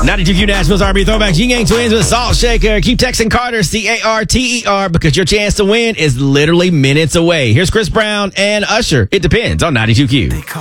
92Q Nashville's R&B Throwbacks. Ying Yang Twins with Salt Shaker. Keep texting Carter, CARTER, because your chance to win is literally minutes away. Here's Chris Brown and Usher. It depends on 92Q.